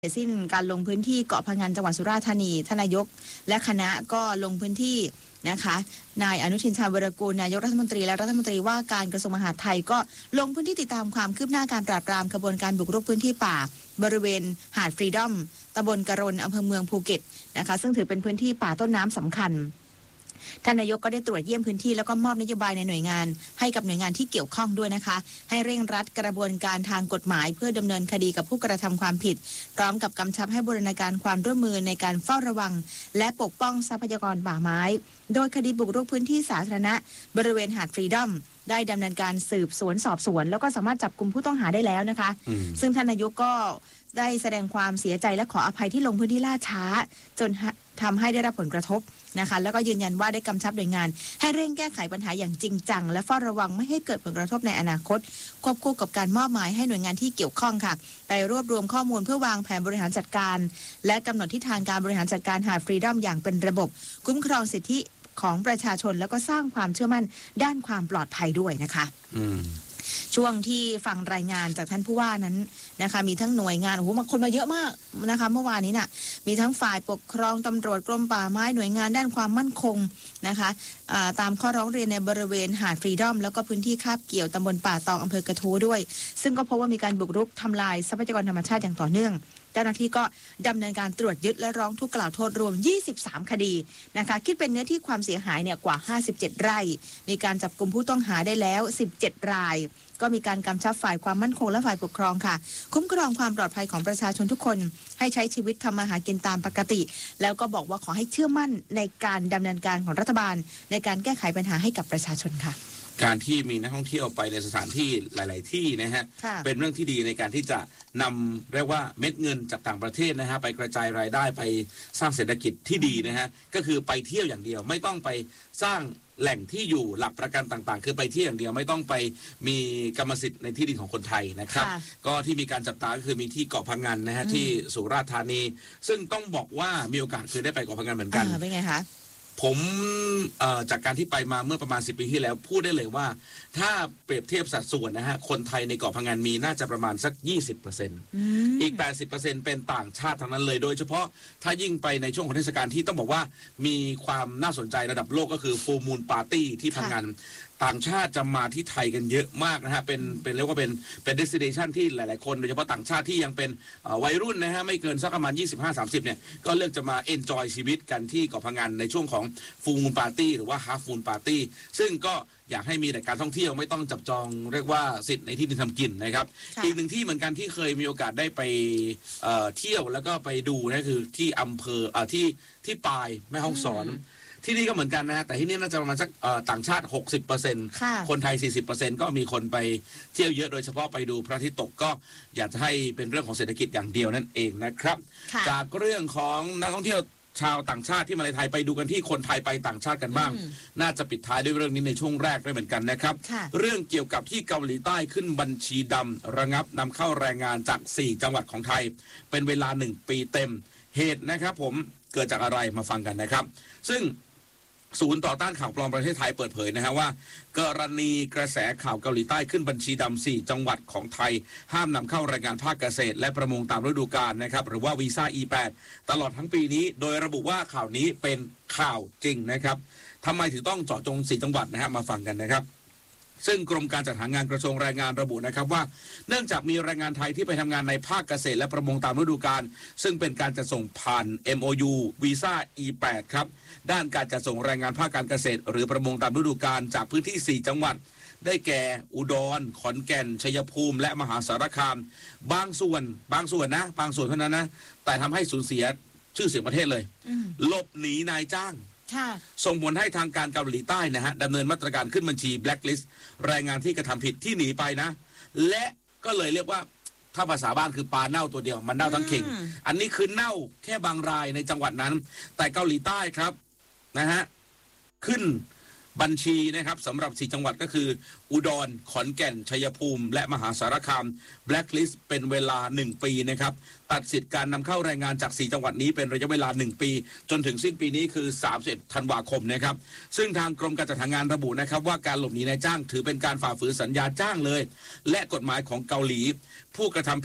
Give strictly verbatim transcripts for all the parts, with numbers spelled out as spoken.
เสร็จสิ้นการลงพื้นที่เกาะพะงันจังหวัดสุราษฎร์ธานีท่านนายกและคณะก็ลงพื้นที่นะคะนายอนุทินชาญวีรกูลนายกรัฐมนตรีและรัฐมนตรีว่าการกระทรวงมหาดไทยก็ลงพื้นที่ติดตามความคืบหน้าการปราบปรามขบวนการบุกรุกพื้นที่ป่าบริเวณหาดฟรีดอมตำบลกะรนอำเภอเมืองภูเก็ตนะคะซึ่งถือเป็นพื้นที่ป่าต้นน้ำสำคัญท่านนายกก็ได้ตรวจเยี่ยมพื้นที่แล้วก็มอบนโยบายในหน่วยงานให้กับหน่วยงานที่เกี่ยวข้องด้วยนะคะให้เร่งรัดกระบวนการทางกฎหมายเพื่อดำเนินคดีกับผู้กระทำความผิดพร้อมกับกำชับให้บูรณาการความร่วมมือในการเฝ้าระวังและปกป้องทรัพยากรป่าไม้โดยคดีบุกรุกพื้นที่สาธารณะบริเวณหาดฟรีดอมได้ดำเนินการสืบสวนสอบสวนแล้วก็สามารถจับกุมผู้ต้องหาได้แล้วนะคะซึ่งท่านนายกก็ได้แสดงความเสียใจและขออภัยที่ลงพื้นที่ล่าช้าจนทำให้ได้รับผลกระทบนะคะแล้วก็ยืนยันว่าได้กำชับหน่วยงานให้เร่งแก้ไขปัญหาอย่างจริงจังและเฝ้าระวังไม่ให้เกิดผลกระทบในอนาคตควบคู่กับการมอบหมายให้หน่วยงานที่เกี่ยวข้องค่ะไปรวบรวมข้อมูลเพื่อวางแผนบริหารจัดการและกำหนดทิศทางการบริหารจัดการหาดฟรีดอมอย่างเป็นระบบคุ้มครองสิทธิของประชาชนแล้วก็สร้างความเชื่อมั่นด้านความปลอดภัยด้วยนะคะอืมช่วงที่ฟังรายงานจากท่านผู้ว่านั้นนะคะมีทั้งหน่วยงานโอ้โหมาคนมาเยอะมากนะคะเมื่อวานนี้น่ะมีทั้งฝ่ายปกครองตำรวจกรมป่าไม้หน่วยงานด้านความมั่นคงนะคะตามข้อร้องเรียนในบริเวณหาดฟรีดอมแล้วก็พื้นที่คาบเกี่ยวตำบลป่าตองอำเภอกระทู้ด้วยซึ่งก็พบว่ามีการบุกรุกทำลายทรัพยากรธรรมชาติอย่างต่อเนื่องเจ้าหน้าที่ก็ดำเนินการตรวจยึดและร้องทุกข์กล่าวโทษรวมยี่สิบสามคดีนะคะคิดเป็นเนื้อที่ความเสียหายเนี่ยกว่าห้าสิบเจ็ดไร่มีการจับกุมผู้ต้องหาได้แล้วสิบเจ็ดรายก็มีการกำชับฝ่ายความมั่นคงและฝ่ายปกครองค่ะคุ้มครองความปลอดภัยของประชาชนทุกคนให้ใช้ชีวิตทำมาหากินตามปกติแล้วก็บอกว่าขอให้เชื่อมั่นในการดำเนินการของรัฐบาลในการแก้ไขปัญหาให้กับประชาชนค่ะการที่มีนักท่องเที่ยวไปในสถานที่หลายๆที่นะฮะเป็นเรื่องที่ดีในการที่จะนำเรียกว่าเม็ดเงินจากต่างประเทศนะฮะไปกระจายรายได้ไปสร้างเศรษฐกิจที่ดีนะฮะก็คือไปเที่ยวอย่างเดียวไม่ต้องไปสร้างแหล่งที่อยู่หลักประกันต่างๆคือไปเที่ยวอย่างเดียวไม่ต้องไปมีกรรมสิทธิ์ในที่ดินของคนไทยนะครับก็ที่มีการจับตาก็คือมีที่เกาะพะงันนะฮะที่สุราษฎร์ธานีซึ่งต้องบอกว่ามีโอกาสเคยได้ไปเกาะพะงันเหมือนกันเป็นไงคะผมจากการที่ไปมาเมื่อประมาณสิบปีที่แล้วพูดได้เลยว่าถ้าเปรียบเทียบสัดส่วนนะฮะคนไทยในเกาะพะงันมีน่าจะประมาณสัก ยี่สิบเปอร์เซ็นต์ อีก แปดสิบเปอร์เซ็นต์ เป็นต่างชาติทั้งนั้นเลยโดยเฉพาะถ้ายิ่งไปในช่วงของเทศกาลที่ต้องบอกว่ามีความน่าสนใจระดับโลกก็คือฟูลมูนปาร์ตี้ที่พะงันต่างชาติจะมาที่ไทยกันเยอะมากนะฮะเป็นเป็นเรียกว่าเป็นเป็นเดสติเนชันที่หลายๆคนโดยเฉพาะต่างชาติที่ยังเป็นวัยรุ่นนะฮะไม่เกินสักประมาณ ยี่สิบห้าสามสิบ เนี่ยก็เลือกจะมาเอนจอยชีวิตกันที่เกาะพะงันในช่วงของฟูลมูนปาร์ตี้หรือว่าฮาล์ฟมูนปาร์ตี้ซึ่งก็อยากให้มีแต่การท่องเที่ยวไม่ต้องจับจองเรียกว่าสิทธิ์ในที่ดินทำกินนะครับอีกหนึ่งที่เหมือนกันที่เคยมีโอกาสได้ไปเอ่อเที่ยวแล้วก็ไปดูนะคือที่อำเภอเอ่อที่ที่ปายแม่ฮ่องสอนที่นี่ก็เหมือนกันนะฮะแต่ที่นี่น่าจะประมาณสักต่างชาติ หกสิบเปอร์เซ็นต์ คนไทย สี่สิบเปอร์เซ็นต์ ก็มีคนไปเที่ยวเยอะโดยเฉพาะไปดูพระอาทิตย์ตกก็อยากจะให้เป็นเรื่องของเศรษฐกิจอย่างเดียวนั่นเองนะครับจากเรื่องของนักท่องเที่ยวชาวต่างชาติที่มาในไทยไปดูกันที่คนไทยไปต่างชาติกันบ้างน่าจะปิดท้ายด้วยเรื่องนี้ในช่วงแรกด้วยเหมือนกันนะครับเรื่องเกี่ยวกับที่เกาหลีใต้ขึ้นบัญชีดำระงับนำเข้าแรงงานจากสี่จังหวัดของไทยเป็นเวลาหนึ่งปีเต็มเหตุนะครับผมเกิดจากอะไรมาฟังกันนะครับซึ่งศูนย์ต่อต้านข่าวปลอมประเทศไทยเปิดเผยนะฮะว่ากรณีกระแสข่าวเกาหลีใต้ขึ้นบัญชีดำสี่จังหวัดของไทยห้ามนำเข้าแรงงานภาคเกษตรและประมงตามฤดูกาลนะครับหรือว่าวีซ่า อี แปด ตลอดทั้งปีนี้โดยระบุว่าข่าวนี้เป็นข่าวจริงนะครับทำไมถึงต้องเจาะจงสี่จังหวัดนะฮะมาฟังกันนะครับซึ่งกรมการจัดหางานกระทรวงแรงงานระบุนะครับว่าเนื่องจากมีแรงงานไทยที่ไปทำงานในภาคเกษตรและประมงตามฤดูกาลซึ่งเป็นการจัดส่งผ่าน เอ็ม โอ ยู วีซ่า อี แปด ครับด้านการจัดส่งแรงงานภาคการเกษตรหรือประมงตามฤดูกาลจากพื้นที่สี่จังหวัดได้แก่อุดรขอนแก่นชัยภูมิและมหาสารคามบางส่วนบางส่วนนะบางส่วนเท่านั้นนะแต่ทำให้สูญเสียชื่อเสียงประเทศเลยหลบหนีนายจ้างส่งผลให้ทางการเกาหลีใต้นะฮะดำเนินมาตรการขึ้นบัญชีแบล็คลิสต์แรงงานที่กระทำผิดที่หนีไปนะและก็เลยเรียกว่าถ้าภาษาบ้านคือปลาเน่าตัวเดียวมันเน่าทั้งเข่งอันนี้คือเน่าแค่บางรายในจังหวัดนั้นแต่เกาหลีใต้ครับนะฮะขึ้นบัญชีนะครับสำหรับสี่จังหวัดก็คืออุดรขอนแก่นชัยภูมิและมหาสารคามแบล็คลิสต์เป็นเวลาหนึ่งปีนะครับตัดสิทธิ์การนำเข้าแรงงานจากสี่จังหวัดนี้เป็นระยะเวลาหนึ่งปีจนถึงสิ้นปีนี้คือสามสิบเอ็ดธันวาคมนะครับซึ่งทางกรมการจัดหางานระบุนะครับว่าการหลบหนีนายจ้างถือเป็นการฝ่าฝืนสัญญาจ้างเลยและกฎหมายของเกาหลีผู้กระทำผิด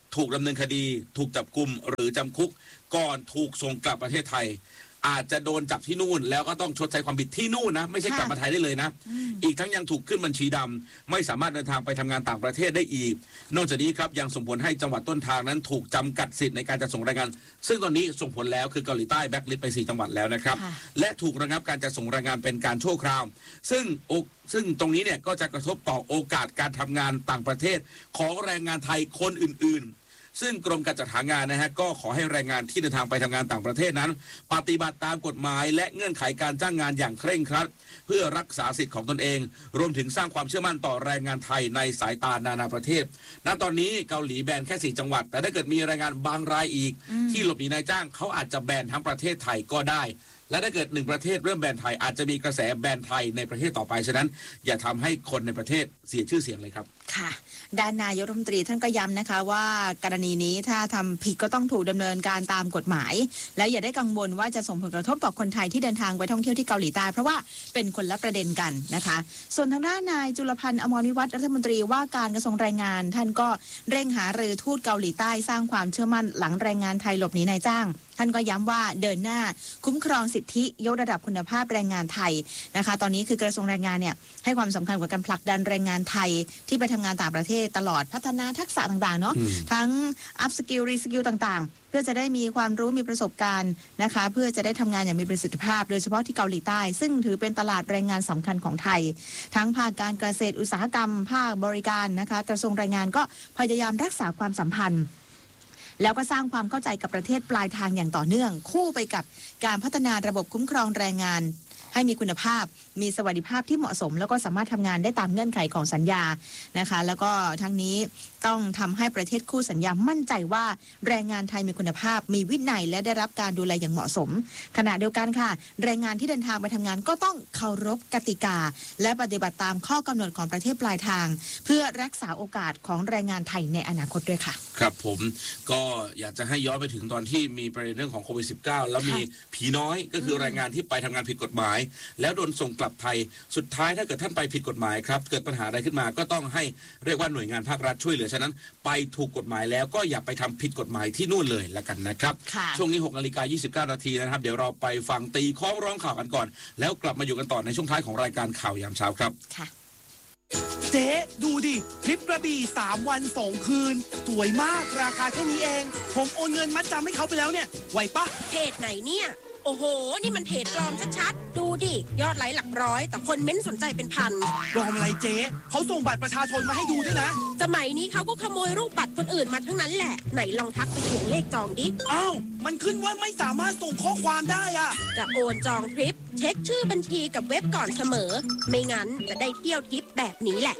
ถูกดำเนินคดีถูกจับกุมหรือจำคุกก่อนถูกส่งกลับประเทศไทยอาจจะโดนจับที่นู่นแล้วก็ต้องชดใช้ความผิดที่นู่นนะไม่ใช่กลับมาไทยได้เลยนะอีกทั้งยังถูกขึ้นบัญชีดำไม่สามารถเดินทางไปทำงานต่างประเทศได้อีกนอกจากนี้ครับยังส่งผลให้จังหวัดต้นทางนั้นถูกจำกัดสิทธิ์ในการจัดส่งแรงงานซึ่งตอนนี้ส่งผลแล้วคือเกาหลีใต้แบล็คลิสต์ไปสี่จังหวัดแล้วนะครับและถูกระงับการจัดส่งแรงงานเป็นการชั่วคราวซึ่งซึ่งตรงนี้เนี่ยก็จะกระทบต่อโอกาสการทำงานต่างประเทศของแรงงานไทยคนอื่นๆซึ่งกรมการจัดหางานนะฮะก็ขอให้แรงงานที่เดินทางไปทำงานต่างประเทศนั้นปฏิบัติตามกฎหมายและเงื่อนไขการจ้างงานอย่างเคร่งครัดเพื่อรักษาสิทธิ์ของตนเองรวมถึงสร้างความเชื่อมั่นต่อแรงงานไทยในสายตานานาประเทศณตอนนี้เกาหลีแบนแค่สี่จังหวัดแต่ถ้าเกิดมีแรงงานบางรายอีกที่หลบหนีนายจ้างเขาอาจจะแบนทั้งประเทศไทยก็ได้และถ้าเกิดหนึ่งประเทศเริ่มแบนไทยอาจจะมีกระแสแบนไทยในประเทศต่อไปฉะนั้นอย่าทำให้คนในประเทศเสียชื่อเสียงเลยครับค่ะด้านนายกรัฐมนตรีท่านก็ย้ำนะคะว่ากรณีนี้ถ้าทำผิดก็ต้องถูกดำเนินการตามกฎหมายและอย่าได้กังวลว่าจะส่งผลกระทบต่อคนไทยที่เดินทางไปท่องเที่ยวที่เกาหลีใต้เพราะว่าเป็นคนละประเด็นกันนะคะส่วนทางด้านนายจุลพันธ์อมรวิวัฒน์รัฐมนตรีว่าการกระทรวงแรงงานท่านก็เร่งหารือทูตเกาหลีใต้สร้างความเชื่อมั่นหลังแรงงานไทยหลบหนีนายจ้างท่านก็ย้ำว่าเดินหน้าคุ้มครองสิทธิยกระดับคุณภาพแรงงานไทยนะคะตอนนี้คือกระทรวงแรงงานเนี่ยให้ความสำคัญกับการผลักดันแรงงานไทยที่ไปทำงานต่างประเทศตลอดพัฒนาทักษะต่างๆเนาะทั้ง up skill re skill ต่างๆเพื่อจะได้มีความรู้มีประสบการณ์นะคะเพื่อจะได้ทำงานอย่างมีประสิทธิภาพโดยเฉพาะที่เกาหลีใต้ซึ่งถือเป็นตลาดแรงงานสำคัญของไทยทั้งภาคการเกษตรอุตสาหกรรมภาคบริการนะคะกระทรวงแรงงานก็พยายามรักษาความสัมพันธ์แล้วก็สร้างความเข้าใจกับประเทศปลายทางอย่างต่อเนื่องคู่ไปกับการพัฒนาระบบคุ้มครองแรงงานให้มีคุณภาพมีสวัสดิภาพที่เหมาะสมแล้วก็สามารถทำงานได้ตามเงื่อนไขของสัญญานะคะแล้วก็ทั้งนี้ต้องทำให้ประเทศคู่สัญญามั่นใจว่าแรงงานไทยมีคุณภาพมีวินัยและได้รับการดูแลอย่างเหมาะสมขณะเดียวกันค่ะแรงงานที่เดินทางไปทำงานก็ต้องเคารพกติกาและปฏิบัติตามข้อกำหนดของประเทศปลายทางเพื่อรักษาโอกาสของแรงงานไทยในอนาคตด้วยค่ะครับผมก็อยากจะให้ย้อนไปถึงตอนที่มีประเด็นเรื่องของโควิด สิบเก้า แล้วมีผีน้อยก็คือแรงงานที่ไปทำงานผิดกฎหมายแล้วโดนส่งกลับไทยสุดท้ายถ้าเกิดท่านไปผิดกฎหมายครับเกิดปัญหาอะไรขึ้นมาก็ต้องให้เรียกว่าหน่วยงานภาครัฐช่วยเหลือฉะนั้นไปถูกกฎหมายแล้วก็อย่าไปทำผิดกฎหมายที่นู่นเลยละกันนะครับช่วงนี้หกนาฬิกายี่สิบเก้านาทีนะครับเดี๋ยวเราไปฟังตีข้องร้องข่าวกันก่อนแล้วกลับมาอยู่กันต่อในช่วงท้ายของรายการข่าวยามเช้าครับเจ๊ดูดิทริปกระบี่สามวันสองคืนสวยมากราคาแค่นี้เองผมโอนเงินมัดจำให้เขาไปแล้วเนี่ยไหวปะเพจไหนเนี่ยโอ้โหนี่มันเพจปลอมชัดๆดูดิยอดไลค์หลักร้อยแต่คนเม้นสนใจเป็นพันปลอมอะไรเจ๊เขาส่งบัตรประชาชนมาให้ดูด้วยนะสมัยนี้เขาก็ขโมยรูปบัตรคนอื่นมาทั้งนั้นแหละไหนลองทักไปเขียนเลขจองดิอ้าวมันขึ้นว่าไม่สามารถส่งข้อความได้อะจะโอนจองทริปเช็คชื่อบัญชีกับเว็บก่อนเสมอไม่งั้นจะได้เที่ยวทริปแบบนี้แหละ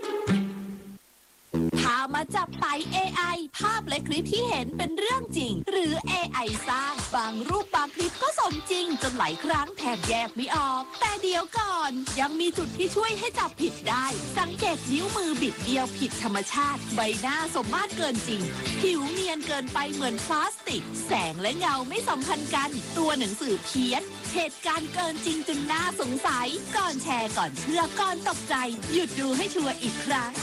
พามาจับไป เอ ไอ ภาพและคลิปที่เห็นเป็นเรื่องจริงหรือ เอ ไอ สร้างบางรูปบางคลิปก็สมจริงจนหลายครั้งแทบแยกไม่ออกแต่เดี๋ยวก่อนยังมีจุดที่ช่วยให้จับผิดได้สังเกตนิ้วมือบิดเดียวผิดธรรมชาติใบหน้าสมมาตรเกินจริงผิวเนียนเกินไปเหมือนพลาสติกแสงและเงาไม่สัมพันธ์กันตัวหนังสือเพี้ยนเหตุการณ์เกินจริงจนน่าสงสัยก่อนแชร์ก่อนเชื่อก่อนตกใจหยุดดูให้ชัวร์อีกครั้ง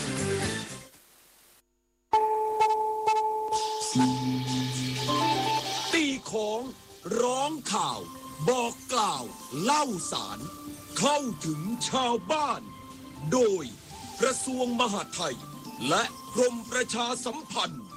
ตีของร้องข่าวบอกกล่าวเล่าสารเข้าถึงชาวบ้านโดยกระทรวงมหาดไทยและกรมประชาสัมพันธ์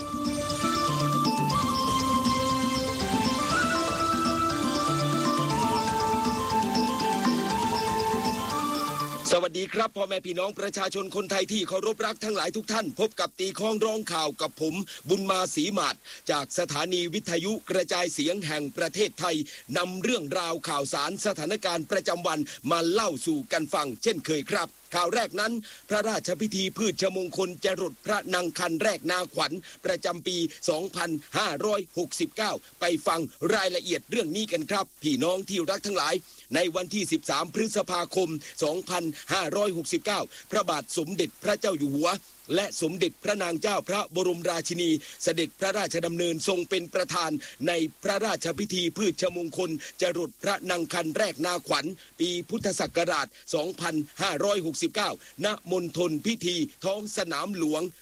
สวัสดีครับพ่อแม่พี่น้องประชาชนคนไทยที่เคารพรักทั้งหลายทุกท่านพบกับตีข้องร้องข่าวกับผมบุญมาศรีหมาดจากสถานีวิทยุกระจายเสียงแห่งประเทศไทยนำเรื่องราวข่าวสารสถานการณ์ประจำวันมาเล่าสู่กันฟังเช่นเคยครับข่าวแรกนั้นพระราชพิธีพืชมงคลจรดพระนางคันแรกนาขวัญประจำปี สองพันห้าร้อยหกสิบเก้า ไปฟังรายละเอียดเรื่องนี้กันครับพี่น้องที่รักทั้งหลายในวันที่ สิบสาม พฤษภาคม สองพันห้าร้อยหกสิบเก้า พระบาทสมเด็จพระเจ้าอยู่หัวและสมเด็จพระนางเจ้าพระบรมราชินีเสด็จพระราชดำเนินทรงเป็นประธานในพระราชพิธีพืชมงคลจรดพระนางคันแรกนาขวัญปีพุทธศักราช สองพันห้าร้อยหกสิบเก้า ณ มณฑลพิธีท้องสนามหลวง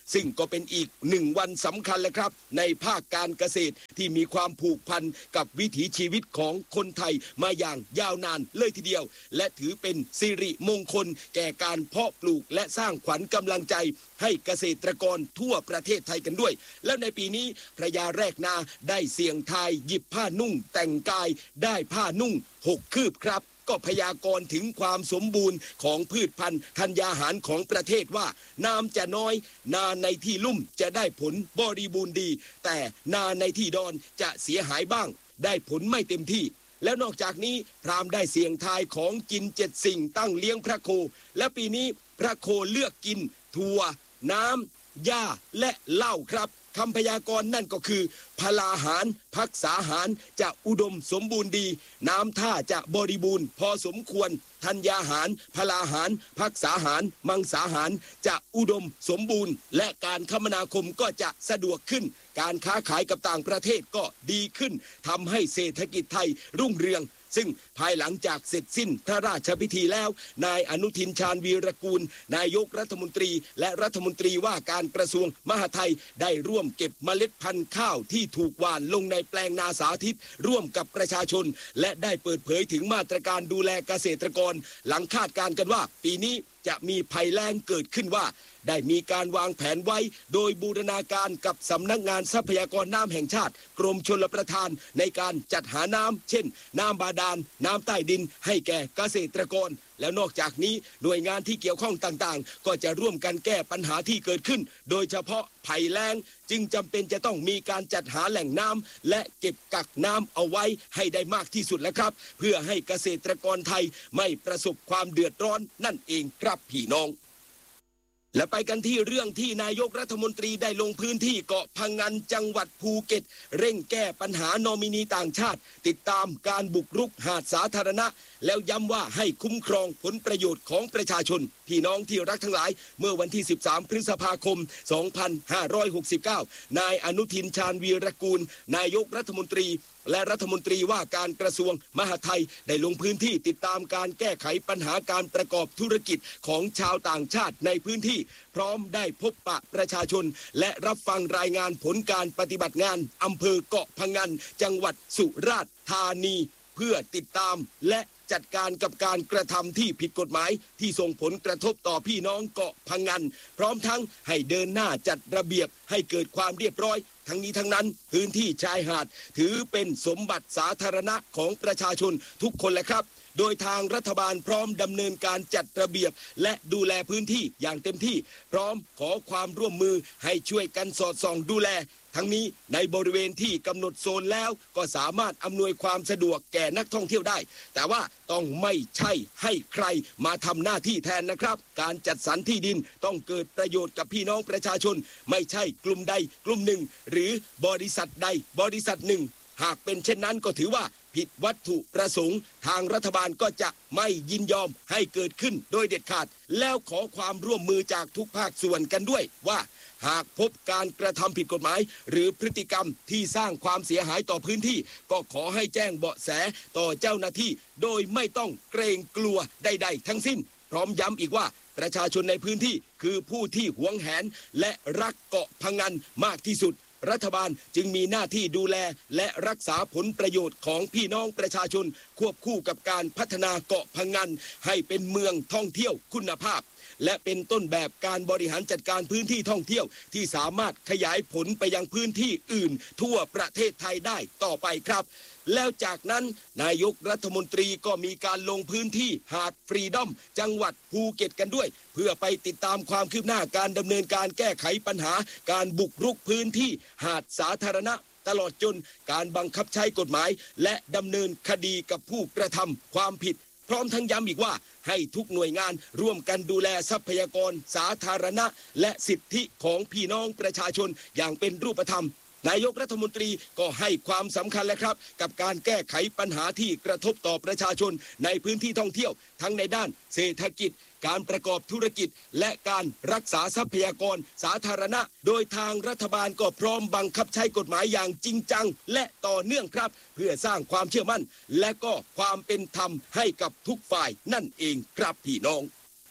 ซึ่งก็เป็นอีกหนึ่งวันสำคัญเลยครับในภาคการเกษตรที่มีความผูกพันกับวิถีชีวิตของคนไทยมาอย่างยาวนานเลยทีเดียวและถือเป็นสิริมงคลแก่การเพาะปลูกและสร้างขวัญกำลังใจให้เกษตรกรทั่วประเทศไทยกันด้วยแล้วในปีนี้พระยาแรกนาได้เสี่ยงทายหยิบผ้านุ่งแต่งกายได้ผ้านุ่งหกคืบครับก็พยากรณ์ถึงความสมบูรณ์ของพืชพันธุ์ธัญญาหารของประเทศว่าน้ำจะน้อยนาในที่ลุ่มจะได้ผลบริบูรณ์ดีแต่นาในที่ดอนจะเสียหายบ้างได้ผลไม่เต็มที่แล้วนอกจากนี้พราหมณ์ได้เสี่ยงทายของกินเจ็ดสิ่งตั้งเลี้ยงพระโคและปีนี้พระโคเลือกกินถั่วน้ำหญ้าและเหล้าครับคำพยากรณ์นั่นก็คือพลาหารพักษาหารจะอุดมสมบูรณ์ดีน้ำท่าจะบริบูรณ์พอสมควรธัญญาหารพลาหารพักษาหารมังสาหารจะอุดมสมบูรณ์และการคมนาคมก็จะสะดวกขึ้นการค้าขายกับต่างประเทศก็ดีขึ้นทำให้เศรษฐกิจไทยรุ่งเรืองซึ่งภายหลังจากเสร็จสิ้นพระราชพิธีแล้วนายอนุทินชาญวีรกูลนายกรัฐมนตรีและรัฐมนตรีว่าการกระทรวงมหาดไทยได้ร่วมเก็บเมล็ดพันธุ์ข้าวที่ถูกหว่านลงในแปลงนาสาธิตร่วมกับประชาชนและได้เปิดเผยถึงมาตรการดูแลเกษตรกรหลังคาดการณ์กันว่าปีนี้จะมีภัยแล้งเกิดขึ้นว่าได้มีการวางแผนไว้โดยบูรณาการกับสำนักงานทรัพยากรน้ำแห่งชาติกรมชลประทานในการจัดหาน้ำเช่นน้ำบาดาลน้ำใต้ดินให้แก่เกษตรกรแล้วนอกจากนี้หน่วยงานที่เกี่ยวข้องต่างๆก็จะร่วมกันแก้ปัญหาที่เกิดขึ้นโดยเฉพาะภัยแล้งจึงจำเป็นจะต้องมีการจัดหาแหล่งน้ำและเก็บกักน้ำเอาไว้ให้ได้มากที่สุดแล้วครับเพื่อให้เกษตรกรไทยไม่ประสบความเดือดร้อนนั่นเองครับพี่น้องและไปกันที่เรื่องที่นายกรัฐมนตรีได้ลงพื้นที่เกาะพังงันจังหวัดภูเก็ตเร่งแก้ปัญหานอมินีต่างชาติติดตามการบุกรุกหาดสาธารณะแล้วย้ำว่าให้คุ้มครองผลประโยชน์ของประชาชนพี่น้องที่รักทั้งหลายเมื่อวันที่สิบสามพฤษภาคมสองพันห้าร้อยหกสิบเก้านายอนุทินชาญวีรกูลนายกรัฐมนตรีและรัฐมนตรีว่าการกระทรวงมหาดไทยได้ลงพื้นที่ติดตามการแก้ไขปัญหาการประกอบธุรกิจของชาวต่างชาติในพื้นที่พร้อมได้พบปะประชาชนและรับฟังรายงานผลการปฏิบัติงานอำเภอเกาะพังงันจังหวัดสุราษฎร์ธานีเพื่อติดตามและจัดการกับการกระทำที่ผิดกฎหมายที่ส่งผลกระทบต่อพี่น้องเกาะพังงันพร้อมทั้งให้เดินหน้าจัดระเบียบให้เกิดความเรียบร้อยทั้งนี้ทั้งนั้นพื้นที่ชายหาดถือเป็นสมบัติสาธารณะของประชาชนทุกคนแหละครับโดยทางรัฐบาลพร้อมดำเนินการจัดระเบียบและดูแลพื้นที่อย่างเต็มที่พร้อมขอความร่วมมือให้ช่วยกันสอดส่องดูแลทั้งนี้ในบริเวณที่กำหนดโซนแล้วก็สามารถอำนวยความสะดวกแก่นักท่องเที่ยวได้แต่ว่าต้องไม่ใช่ให้ใครมาทำหน้าที่แทนนะครับการจัดสรรที่ดินต้องเกิดประโยชน์กับพี่น้องประชาชนไม่ใช่กลุ่มใดกลุ่มหนึ่งหรือบริษัทใดบริษัทหนึ่งหากเป็นเช่นนั้นก็ถือว่าผิดวัตถุประสงค์ทางรัฐบาลก็จะไม่ยินยอมให้เกิดขึ้นโดยเด็ดขาดแล้วขอความร่วมมือจากทุกภาคส่วนกันด้วยว่าหากพบการกระทำผิดกฎหมายหรือพฤติกรรมที่สร้างความเสียหายต่อพื้นที่ก็ขอให้แจ้งเบาะแสต่อเจ้าหน้าที่โดยไม่ต้องเกรงกลัวใดๆทั้งสิ้นพร้อมย้ำอีกว่าประชาชนในพื้นที่คือผู้ที่หวงแหนและรักเกาะพังงันมากที่สุดรัฐบาลจึงมีหน้าที่ดูแลและรักษาผลประโยชน์ของพี่น้องประชาชนควบคู่กับการพัฒนาเกาะพังงันให้เป็นเมืองท่องเที่ยวคุณภาพและเป็นต้นแบบการบริหารจัดการพื้นที่ท่องเที่ยวที่สามารถขยายผลไปยังพื้นที่อื่นทั่วประเทศไทยได้ต่อไปครับแล้วจากนั้นนายกรัฐมนตรีก็มีการลงพื้นที่หาดฟรีดอมจังหวัดภูเก็ตกันด้วยเพื่อไปติดตามความคืบหน้าการดำเนินการแก้ไขปัญหาการบุกรุกพื้นที่หาดสาธารณะตลอดจนการบังคับใช้กฎหมายและดำเนินคดีกับผู้กระทำความผิดพร้อมทั้งย้ำอีกว่าให้ทุกหน่วยงานร่วมกันดูแลทรัพยากรสาธารณะและสิทธิของพี่น้องประชาชนอย่างเป็นรูปธรรมนายกรัฐมนตรีก็ให้ความสำคัญแล้วครับกับการแก้ไขปัญหาที่กระทบต่อประชาชนในพื้นที่ท่องเที่ยวทั้งในด้านเศรษฐกิจการประกอบธุรกิจและการรักษาทรัพยากรสาธารณะโดยทางรัฐบาลก็พร้อมบังคับใช้กฎหมายอย่างจริงจังและต่อเนื่องครับเพื่อสร้างความเชื่อมั่นและก็ความเป็นธรรมให้กับทุกฝ่ายนั่นเองครับพี่น้อง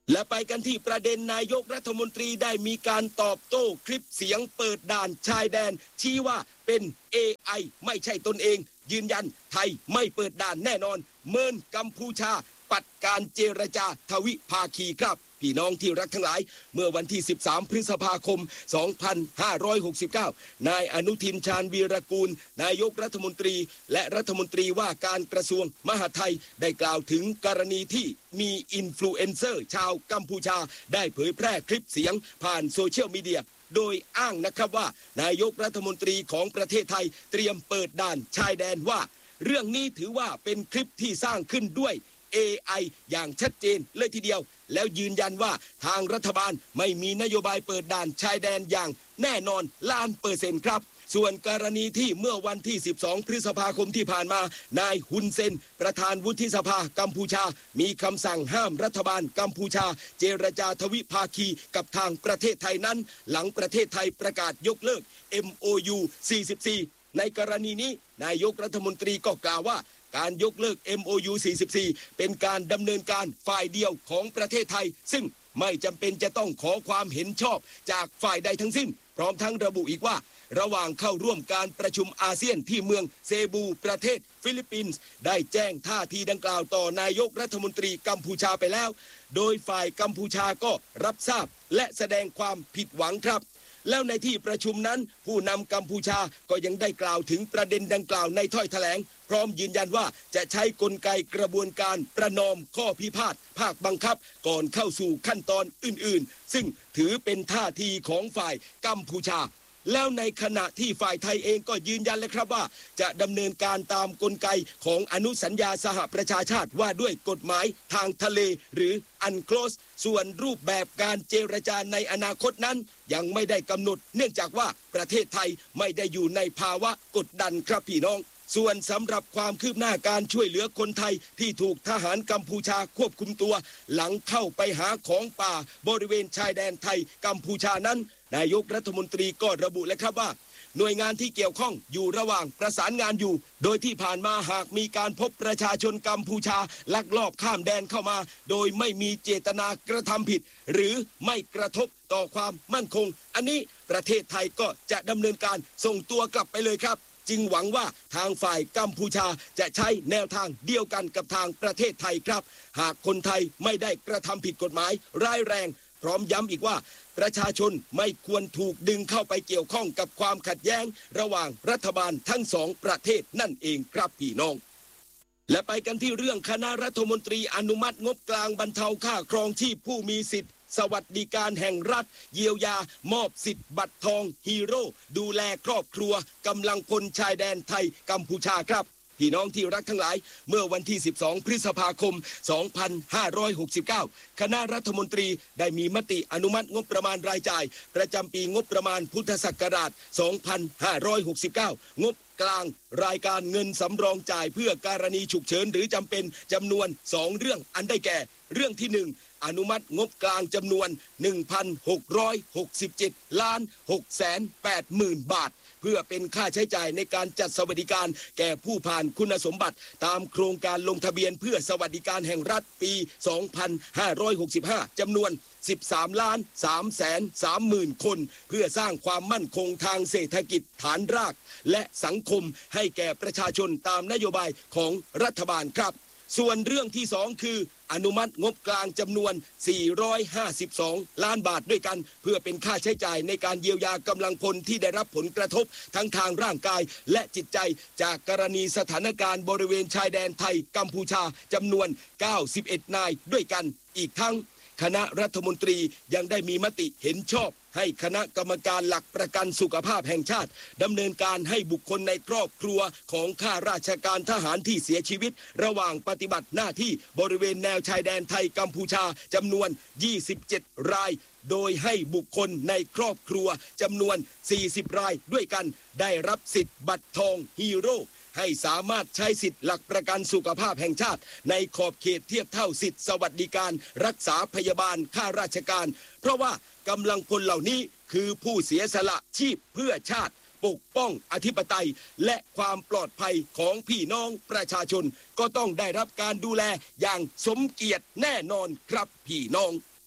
และไปกันที่ประเด็นนายกรัฐมนตรีได้มีการตอบโต้คลิปเสียงเปิดด่านชายแดนชี้ว่าเป็น เอ ไอ ไม่ใช่ตนเองยืนยันไทยไม่เปิดด่านแน่นอนเมินกัมพูชาปัดการเจรจาทวิภาคีครับพี่น้องที่รักทั้งหลายเมื่อวันที่สิบสามพฤษภาคมสองพันห้าร้อยหกสิบเก้านายอนุทินชาญวีรกูลนายกรัฐมนตรีและรัฐมนตรีว่าการกระทรวงมหาดไทยได้กล่าวถึงกรณีที่มีอินฟลูเอนเซอร์ชาวกัมพูชาได้เผยแพร่คลิปเสียงผ่านโซเชียลมีเดียโดยอ้างนะครับว่านายกรัฐมนตรีของประเทศไทยเตรียมเปิดด่านชายแดนว่าเรื่องนี้ถือว่าเป็นคลิปที่สร้างขึ้นด้วย เอ ไอ อย่างชัดเจนเลยทีเดียวแล้วยืนยันว่าทางรัฐบาลไม่มีนโยบายเปิดด่านชายแดนอย่างแน่นอนล้านเปอร์เซ็นต์ครับส่วนกรณีที่เมื่อวันที่สิบสองพฤษภาคมที่ผ่านมานายฮุนเซนประธานวุฒิสภากัมพูชามีคำสั่งห้ามรัฐบาลกัมพูชาเจรจาทวิภาคีกับทางประเทศไทยนั้นหลังประเทศไทยประกาศยกเลิก เอ็ม โอ ยู สี่สิบสี่ในกรณีนี้นายกรัฐมนตรีก็กล่าวว่าการยกเลิก เอ็ม โอ ยู สี่สิบสี่เป็นการดำเนินการฝ่ายเดียวของประเทศไทยซึ่งไม่จำเป็นจะต้องขอความเห็นชอบจากฝ่ายใดทั้งสิ้นพร้อมทั้งระบุอีกว่าระหว่างเข้าร่วมการประชุมอาเซียนที่เมืองเซบูประเทศฟิลิปปินส์ได้แจ้งท่าทีดังกล่าวต่อนายกรัฐมนตรีกัมพูชาไปแล้วโดยฝ่ายกัมพูชาก็รับทราบและแสดงความผิดหวังครับแล้วในที่ประชุมนั้นผู้นำกัมพูชาก็ยังได้กล่าวถึงประเด็นดังกล่าวในถ้อยแถลงพร้อมยืนยันว่าจะใช้กลไกกระบวนการประนอมข้อพิพาทภาคบังคับก่อนเข้าสู่ขั้นตอนอื่นๆซึ่งถือเป็นท่าทีของฝ่ายกัมพูชาแล้วในขณะที่ฝ่ายไทยเองก็ยืนยันเลยครับว่าจะดำเนินการตามกลไกของอนุสัญญาสหประชาชาติว่าด้วยกฎหมายทางทะเลหรืออันโคลสส่วนรูปแบบการเจรจาในอนาคตนั้นยังไม่ได้กำหนดเนื่องจากว่าประเทศไทยไม่ได้อยู่ในภาวะกดดันครับพี่น้องส่วนสำหรับความคืบหน้าการช่วยเหลือคนไทยที่ถูกทหารกัมพูชาควบคุมตัวหลังเข้าไปหาของป่าบริเวณชายแดนไทยกัมพูชานั้นนายกรัฐมนตรีก็ระบุเลยครับว่าหน่วยงานที่เกี่ยวข้องอยู่ระหว่างประสานงานอยู่โดยที่ผ่านมาหากมีการพบประชาชนกัมพูชาลักลอบข้ามแดนเข้ามาโดยไม่มีเจตนากระทำผิดหรือไม่กระทบต่อความมั่นคงอันนี้ประเทศไทยก็จะดำเนินการส่งตัวกลับไปเลยครับจึงหวังว่าทางฝ่ายกัมพูชาจะใช้แนวทางเดียวกันกับทางประเทศไทยครับหากคนไทยไม่ได้กระทำผิดกฎหมายร้ายแรงพร้อมย้ำอีกว่าประชาชนไม่ควรถูกดึงเข้าไปเกี่ยวข้องกับความขัดแย้งระหว่างรัฐบาลทั้งสองประเทศนั่นเองครับพี่น้องและไปกันที่เรื่องคณะรัฐมนตรีอนุมัติงบกลางบรรเทาค่าครองชีพผู้มีสิทธิสวัสดิการแห่งรัฐเยียวยามอบสิทธิ์บัตรทองฮีโร่ดูแลครอบครัวกำลังพลชายแดนไทยกัมพูชาครับพี่น้องที่รักทั้งหลายเมื่อวันที่สิบสองพฤษภาคมสองพันห้าร้อยหกสิบเก้าคณะรัฐมนตรีได้มีมติอนุมัติงบประมาณรายจ่ายประจำปีงบประมาณพุทธศักราชสองพันห้าร้อยหกสิบเก้างบกลางรายการเงินสำรองจ่ายเพื่อการณีฉุกเฉินหรือจำเป็นจำนวนสองเรื่องอันได้แก่เรื่องที่หนึ่งอนุมัติงบกลางจำนวน หนึ่งพันหกร้อยหกสิบเจ็ดล้านหกแสนแปดหมื่น บาทเพื่อเป็นค่าใช้จ่ายในการจัดสวัสดิการแก่ผู้ผ่านคุณสมบัติตามโครงการลงทะเบียนเพื่อสวัสดิการแห่งรัฐปี สองพันห้าร้อยหกสิบห้า จำนวน สิบสามล้านสามแสนสามหมื่น คนเพื่อสร้างความมั่นคงทางเศรษฐกิจฐานรากและสังคมให้แก่ประชาชนตามนโยบายของรัฐบาลครับส่วนเรื่องที่สองคืออนุมัติงบกลางจำนวนสี่ร้อยห้าสิบสองล้านบาทด้วยกันเพื่อเป็นค่าใช้จ่ายในการเยียวยากำลังพลที่ได้รับผลกระทบทั้งทางร่างกายและจิตใจจากกรณีสถานการณ์บริเวณชายแดนไทยกัมพูชาจำนวนเก้าสิบเอ็ดนายด้วยกันอีกทั้งคณะรัฐมนตรียังได้มีมติเห็นชอบให้คณะกรรมการหลักประกันสุขภาพแห่งชาติดำเนินการให้บุคคลในครอบครัวของข้าราชการทหารที่เสียชีวิตระหว่างปฏิบัติหน้าที่บริเวณแนวชายแดนไทยกัมพูชาจำนวนยี่สิบเจ็ดรายโดยให้บุคคลในครอบครัวจำนวนสี่สิบรายด้วยกันได้รับสิทธิ์บัตรทองฮีโร่ให้สามารถใช้สิทธิ์หลักประกันสุขภาพแห่งชาติในขอบเขตเทียบเท่าสิทธิสวัสดิการรักษาพยาบาลข้าราชการเพราะว่ากำลังพลเหล่านี้คือผู้เสียสละชีพเพื่อชาติปกป้องอธิปไตยและความปลอดภัยของพี่น้องประชาชนก็ต้องได้รับการดูแลอย่างสมเกียรติแน่นอนครับพี่น้อง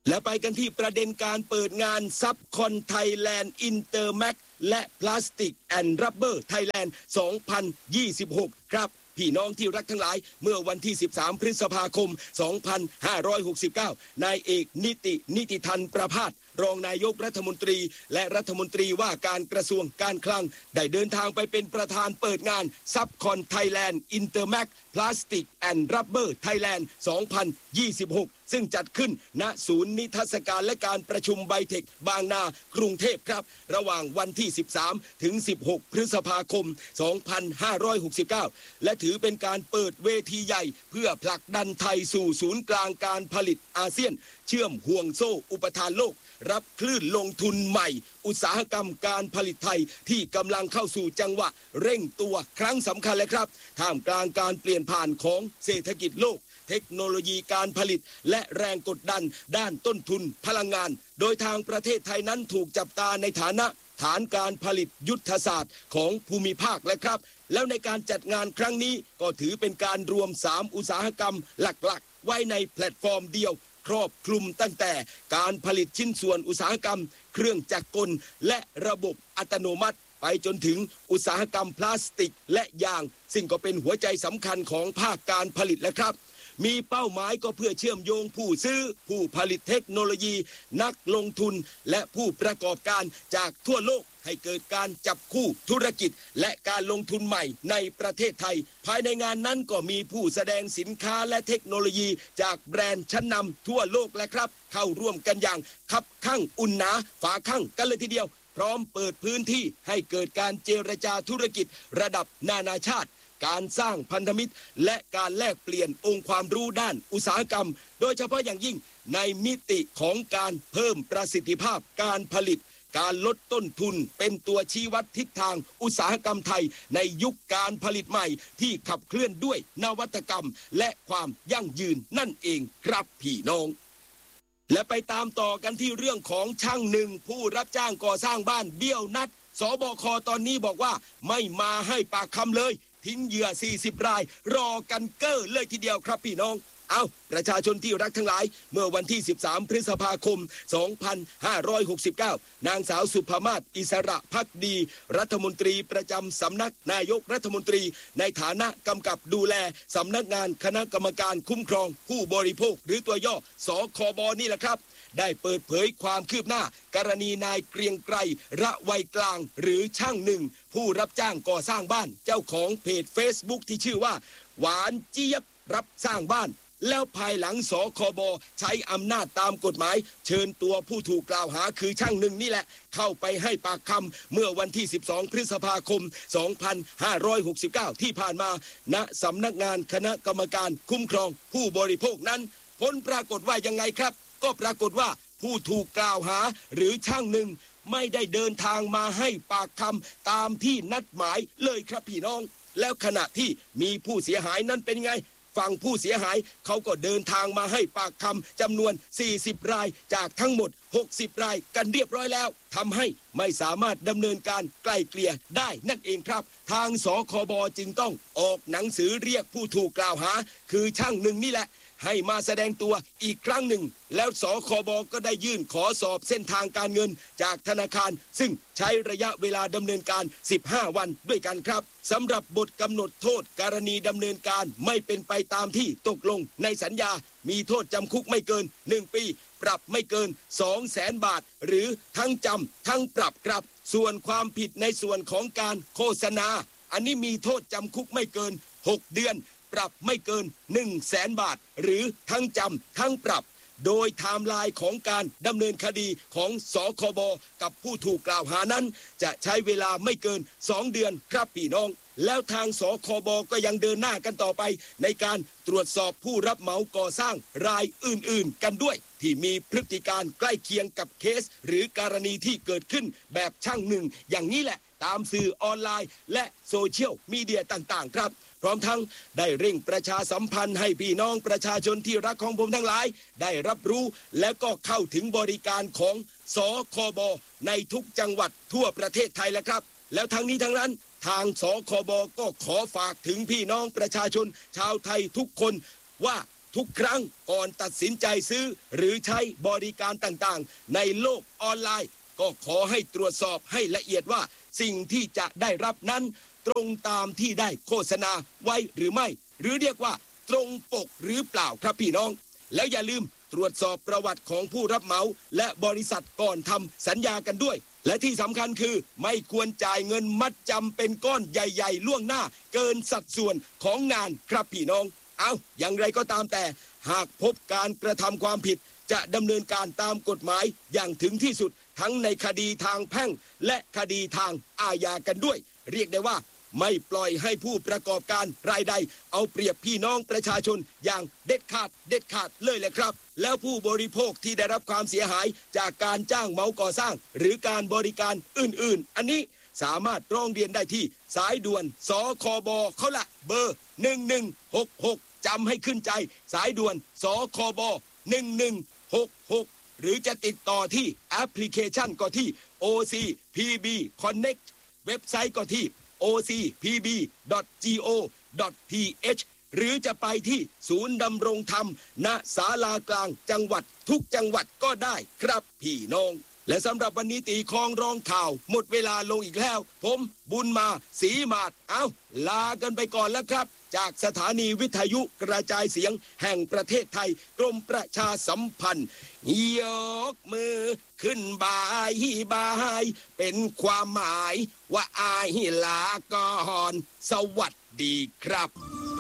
และไปกันที่ประเด็นการเปิดงานซับคอนไทยแลนด์อินเตอร์แม็กและพลาสติกแอนด์รับเบอร์ไทยแลนด์ สองพันยี่สิบหก ครับพี่น้องที่รักทั้งหลายเมื่อวันที่ สิบสาม พฤษภาคม สองพันห้าร้อยหกสิบเก้า นายเอกนิตินิติธันประภาสรองนายกรัฐมนตรีและรัฐมนตรีว่าการกระทรวงการคลังได้เดินทางไปเป็นประธานเปิดงานซับคอนไทยแลนด์อินเตอร์แม็กพลาสติกแอนด์รับเบอร์ไทยแลนด์ สองพันยี่สิบหก ซึ่งจัดขึ้นณศูนย์นิทรรศการและการประชุมไบเทคบางนากรุงเทพครับระหว่างวันที่ สิบสาม ถึง สิบหก พฤษภาคม สองพันห้าร้อยหกสิบเก้า และถือเป็นการเปิดเวทีใหญ่เพื่อผลักดันไทยสู่ศูนย์กลางการผลิตอาเซียนเชื่อมห่วงโซ่อุปทานโลกรับคลื่นลงทุนใหม่อุตสาหกรรมการผลิตไทยที่กำลังเข้าสู่จังหวะเร่งตัวครั้งสำคัญเลยครับท่ามกลางการเปลี่ยนผ่านของเศรษฐกิจโลกเทคโนโลยีการผลิตและแรงกดดันด้านต้นทุนพลังงานโดยทางประเทศไทยนั้นถูกจับตาในฐานะฐานการผลิตยุทธศาสตร์ของภูมิภาคและครับแล้วในการจัดงานครั้งนี้ก็ถือเป็นการรวมสามอุตสาหกรรมหลักๆไว้ในแพลตฟอร์มเดียวครอบคลุมตั้งแต่การผลิตชิ้นส่วนอุตสาหกรรมเครื่องจักรกลและระบบอัตโนมัติไปจนถึงอุตสาหกรรมพลาสติกและยางซึ่งก็เป็นหัวใจสำคัญของภาคการผลิตและครับมีเป้าหมายก็เพื่อเชื่อมโยงผู้ซื้อผู้ผลิตเทคโนโลยีนักลงทุนและผู้ประกอบการจากทั่วโลกให้เกิดการจับคู่ธุรกิจและการลงทุนใหม่ในประเทศไทยภายในงานนั้นก็มีผู้แสดงสินค้าและเทคโนโลยีจากแบรนด์ชั้นนำทั่วโลกและครับเข้าร่วมกันอย่างคับคั่งอุ่นหนาฝาคั่งกันเลยทีเดียวพร้อมเปิดพื้นที่ให้เกิดการเจรจาธุรกิจระดับนานาชาติการสร้างพันธมิตรและการแลกเปลี่ยนองค์ความรู้ด้านอุตสาหกรรมโดยเฉพาะอย่างยิ่งในมิติของการเพิ่มประสิทธิภาพการผลิตการลดต้นทุนเป็นตัวชี้วัดทิศทางอุตสาหกรรมไทยในยุคการผลิตใหม่ที่ขับเคลื่อนด้วยนวัตกรรมและความยั่งยืนนั่นเองครับพี่น้องและไปตามต่อกันที่เรื่องของช่างหนึ่งผู้รับจ้างก่อสร้างบ้านเบี้ยวนัดสบคตอนนี้บอกว่าไม่มาให้ปากคำเลยทิ้งเหยื่อสี่สิบรายรอกันเก้อเลยทีเดียวครับพี่น้องเอาประชาชนที่รักทั้งหลายเมื่อวันที่สิบสามพฤษภาคมสองพันห้าร้อยหกสิบเก้านางสาวสุภามาศอิสระภักดีรัฐมนตรีประจำสำนักนายกรัฐมนตรีในฐานะกำกับดูแลสำนักงานคณะกรรมการคุ้มครองผู้บริโภคหรือตัวย่อสคบนี่แหละครับได้เปิดเผยความคืบหน้ากรณีนายเกรียงไกรระไวยกลางหรือช่างหนึ่งผู้รับจ้างก่อสร้างบ้านเจ้าของเพจ Facebook ที่ชื่อว่าหวานเจี๊ยบรับสร้างบ้านแล้วภายหลังสคบใช้อำนาจตามกฎหมายเชิญตัวผู้ถูกกล่าวหาคือช่างหนึ่งนี่แหละเข้าไปให้ปากคำเมื่อวันที่สิบสองพฤษภาคมสองพันห้าร้อยหกสิบเก้าที่ผ่านมาณสำนักงานคณะกรรมการคุ้มครองผู้บริโภคนั้นผลปรากฏว่ายังไงครับก็ปรากฏว่าผู้ถูกกล่าวหาหรือช่างหนึ่งไม่ได้เดินทางมาให้ปากคำตามที่นัดหมายเลยครับพี่น้องแล้วขณะที่มีผู้เสียหายนั้นเป็นไงฝั่งผู้เสียหายเขาก็เดินทางมาให้ปากคำจำนวนสี่สิบรายจากทั้งหมดหกสิบรายกันเรียบร้อยแล้วทำให้ไม่สามารถดำเนินการไกล่เกลี่ยได้นั่นเองครับทางสคบจึงต้องออกหนังสือเรียกผู้ถูกกล่าวหาคือช่างหนึ่งนี่แหละให้มาแสดงตัวอีกครั้งหนึ่งแล้วสคบก็ได้ยื่นขอสอบเส้นทางการเงินจากธนาคารซึ่งใช้ระยะเวลาดำเนินการสิบห้าวันด้วยกันครับสำหรับบทกำหนดโทษกรณีดำเนินการไม่เป็นไปตามที่ตกลงในสัญญามีโทษจำคุกไม่เกินหนึ่งปีปรับไม่เกิน สองแสน บาทหรือทั้งจำทั้งปรับครับส่วนความผิดในส่วนของการโฆษณาอันนี้มีโทษจำคุกไม่เกินหกเดือนปรับไม่เกิน หนึ่งแสน บาทหรือทั้งจำทั้งปรับโดยไทม์ไลน์ของการดำเนินคดีของสคบกับผู้ถูกกล่าวหานั้นจะใช้เวลาไม่เกินสองเดือนครับพี่น้องแล้วทางสคบก็ยังเดินหน้ากันต่อไปในการตรวจสอบผู้รับเหมาก่อสร้างรายอื่นๆกันด้วยที่มีพฤติการใกล้เคียงกับเคสหรือกรณีที่เกิดขึ้นแบบช่างหนึ่งอย่างนี้แหละตามสื่อออนไลน์และโซเชียลมีเดียต่างๆครับพร้อมทั้งได้เร่งประชาสัมพันธ์ให้พี่น้องประชาชนที่รักของผมทั้งหลายได้รับรู้และก็เข้าถึงบริการของสคบในทุกจังหวัดทั่วประเทศไทยแล้วครับแล้วทั้งนี้ทั้งนั้นทางสคบก็ขอฝากถึงพี่น้องประชาชนชาวไทยทุกคนว่าทุกครั้งก่อนตัดสินใจซื้อหรือใช้บริการต่างๆในโลกออนไลน์ก็ขอให้ตรวจสอบให้ละเอียดว่าสิ่งที่จะได้รับนั้นตรงตามที่ได้โฆษณาไว้หรือไม่หรือเรียกว่าตรงปกหรือเปล่าครับพี่น้องแล้วอย่าลืมตรวจสอบประวัติของผู้รับเหมาและบริษัทก่อนทำสัญญากันด้วยและที่สำคัญคือไม่ควรจ่ายเงินมัดจำเป็นก้อนใหญ่ๆล่วงหน้าเกินสัดส่วนของงานครับพี่น้องเอาอย่างไรก็ตามแต่หากพบการกระทำความผิดจะดำเนินการตามกฎหมายอย่างถึงที่สุดทั้งในคดีทางแพ่งและคดีทางอาญากันด้วยเรียกได้ว่าไม่ปล่อยให้ผู้ประกอบการรายใดเอาเปรียบพี่น้องประชาชนอย่างเด็ดขาดเด็ดขาดเลยแหละครับแล้วผู้บริโภคที่ได้รับความเสียหายจากการจ้างเหมาก่อสร้างหรือการบริการอื่นๆอันนี้สามารถร้องเรียนได้ที่สายด่วนสคบเขาละเบอร์หนึ่งหนึ่งหกหกจำให้ขึ้นใจสายด่วนสคบหนึ่งหนึ่งหกหกหรือจะติดต่อที่แอปพลิเคชันก็ที่ โอ ซี พี บี Connect เว็บไซต์ก็ที่ โอ ซี พี บี ดอท จี โอ ดอท ที เอช หรือจะไปที่ศูนย์ดำรงธรรมณศาลากลางจังหวัดทุกจังหวัดก็ได้ครับพี่น้องและสำหรับวันนี้ตีคองร้องข่าวหมดเวลาลงอีกแล้วผมบุญมาศรีมาศเอาลากันไปก่อนแล้วครับจากสถานีวิทยุกระจายเสียงแห่งประเทศไทยกรมประชาสัมพันธ์ยกมือขึ้นบายบายเป็นความหมายว่าอายลาก่อนสวัสดีครับ